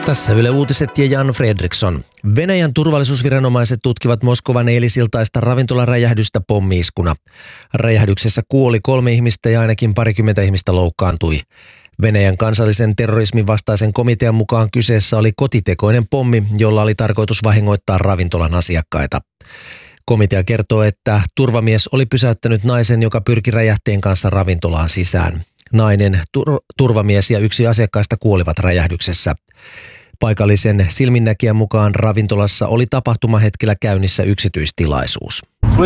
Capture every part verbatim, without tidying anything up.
Tässä Yle Uutiset ja Jan Fredriksson. Venäjän turvallisuusviranomaiset tutkivat Moskovan eilisiltaista ravintolaräjähdystä pommi-iskuna. Räjähdyksessä kuoli kolme ihmistä ja ainakin parikymmentä ihmistä loukkaantui. Venäjän kansallisen terrorismin vastaisen komitean mukaan kyseessä oli kotitekoinen pommi, jolla oli tarkoitus vahingoittaa ravintolan asiakkaita. Komitea kertoo, että turvamies oli pysäyttänyt naisen, joka pyrki räjähteen kanssa ravintolaan sisään. Nainen, tur- turvamies ja yksi asiakkaista kuolivat räjähdyksessä. Paikallisen silminnäkijän mukaan ravintolassa oli tapahtumahetkellä käynnissä yksityistilaisuus.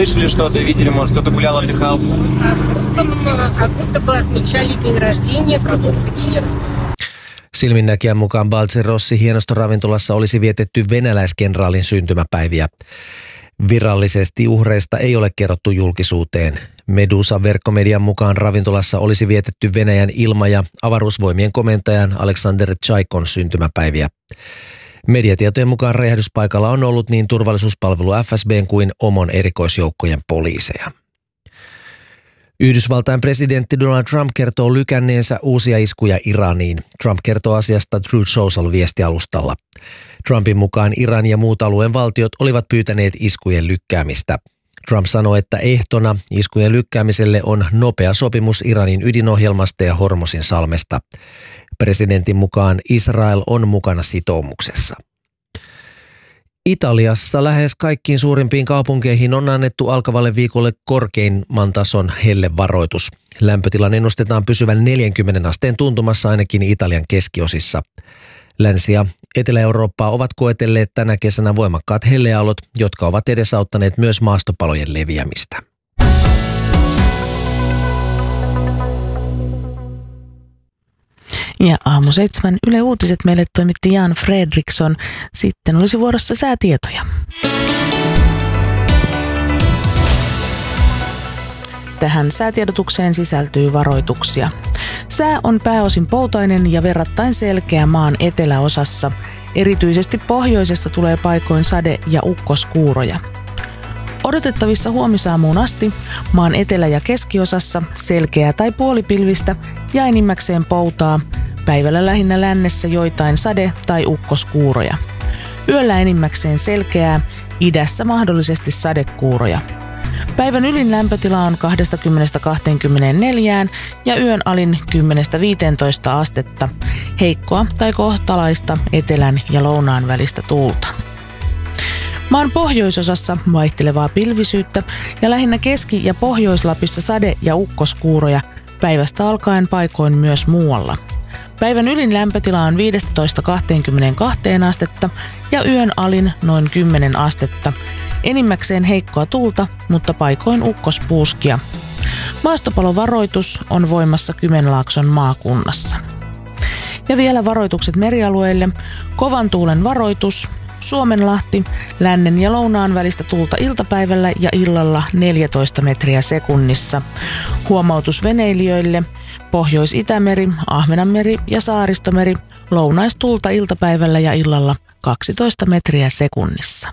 Silminnäkijän mukaan Baltserossi hienostoravintolassa olisi vietetty venäläiskenraalin syntymäpäiviä. Virallisesti uhreista ei ole kerrottu julkisuuteen. Medusa-verkkomedian mukaan ravintolassa olisi vietetty Venäjän ilma- ja avaruusvoimien komentajan Aleksander Tsaikon syntymäpäiviä. Mediatietojen mukaan räjähdyspaikalla on ollut niin turvallisuuspalvelu F S B:n kuin Omon erikoisjoukkojen poliiseja. Yhdysvaltain presidentti Donald Trump kertoo lykänneensä uusia iskuja Iraniin. Trump kertoo asiasta Truth Social-viestialustalla. Trumpin mukaan Iran ja muut alueen valtiot olivat pyytäneet iskujen lykkäämistä. Trump sanoi, että ehtona iskujen lykkäämiselle on nopea sopimus Iranin ydinohjelmasta ja Hormuzin salmesta. Presidentin mukaan Israel on mukana sitoumuksessa. Italiassa lähes kaikkiin suurimpiin kaupunkeihin on annettu alkavalle viikolle korkeimman tason hellevaroitus. Lämpötilan ennustetaan pysyvän neljänkymmenen asteen tuntumassa ainakin Italian keskiosissa. Länsi- ja Etelä-Eurooppaa ovat koetelleet tänä kesänä voimakkaat helleaallot, jotka ovat edesauttaneet myös maastopalojen leviämistä. Ja aamu seitsemän Yle Uutiset meille toimitti Jan Fredriksson. Sitten olisi vuorossa säätietoja. Tähän säätiedotukseen sisältyy varoituksia. Sää on pääosin poutainen ja verrattain selkeä maan eteläosassa. Erityisesti pohjoisessa tulee paikoin sade- ja ukkoskuuroja. Odotettavissa huomisaamuun asti maan etelä- ja keskiosassa selkeää tai puolipilvistä ja enimmäkseen poutaa. Päivällä lähinnä lännessä joitain sade- tai ukkoskuuroja. Yöllä enimmäkseen selkeää, idässä mahdollisesti sadekuuroja. Päivän ylin lämpötila on kaksikymmentä kaksikymmentäneljä ja yön alin kymmenestä viiteentoista astetta. Heikkoa tai kohtalaista etelän ja lounaan välistä tuulta. Maan pohjoisosassa vaihtelevaa pilvisyyttä ja lähinnä Keski- ja Pohjois-Lapissa sade- ja ukkoskuuroja, päivästä alkaen paikoin myös muualla. Päivän ylin lämpötila on viisitoista kaksikymmentäkaksi astetta ja yön alin noin kymmenen astetta. Enimmäkseen heikkoa tuulta, mutta paikoin ukkospuuskia. Maastopalovaroitus on voimassa Kymenlaakson maakunnassa. Ja vielä varoitukset merialueille. Kovan tuulen varoitus. Suomenlahti, lännen ja lounaan välistä tuulta iltapäivällä ja illalla neljätoista metriä sekunnissa. Huomautus veneilijöille. Pohjois-Itämeri, Ahvenanmeri ja Saaristomeri. Lounaistuulta iltapäivällä ja illalla kaksitoista metriä sekunnissa.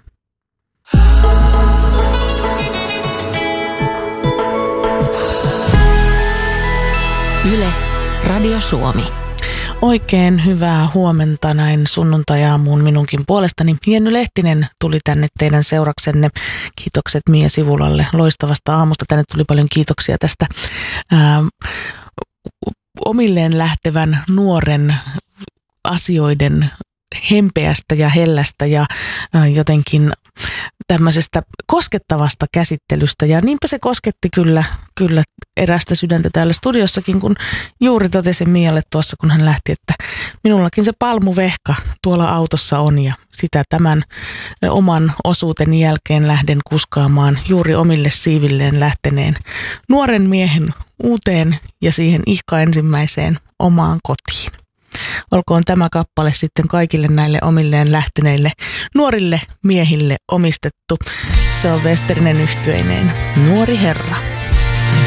Yle, Radio Suomi. Oikein hyvää huomenta näin sunnuntai-aamuun minunkin puolestani. Jenny Lehtinen tuli tänne teidän seuraksenne. Kiitokset Mia Sivulalle loistavasta aamusta. Tänne tuli paljon kiitoksia tästä ää, omilleen lähtevän nuoren asioiden hempeästä ja hellästä ja ää, jotenkin tämmöisestä koskettavasta käsittelystä. Ja niinpä se kosketti kyllä, kyllä erästä sydäntä täällä studiossakin, kun juuri totesin Mialle tuossa, kun hän lähti, että minullakin se palmuvehka tuolla autossa on ja sitä tämän oman osuuteni jälkeen lähden kuskaamaan juuri omille siivilleen lähteneen nuoren miehen uuteen ja siihen ihka ensimmäiseen omaan kotiin. Olkoon tämä kappale sitten kaikille näille omilleen lähteneille nuorille miehille omistettu. Se on Westerinen yhtyeineen Nuori herra.